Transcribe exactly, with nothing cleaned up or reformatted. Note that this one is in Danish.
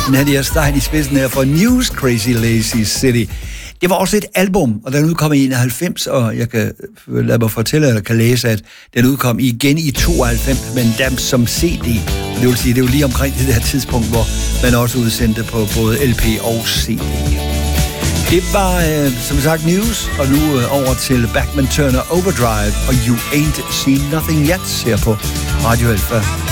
Nadia Stein i spidsen her for News Crazy Lazy City. Det var også et album, og den udkom i enoghalvfems, og jeg kan lade mig fortælle, eller kan læse, at den udkom igen i tooghalvfems, men dem som C D. Det vil sige, det er jo lige omkring det der tidspunkt, hvor man også udsendte på både L P og C D. Det var, øh, som sagt, News, og nu øh, over til Bachman Turner Overdrive og You Ain't Seen Nothing Yet her på Radio Alpha.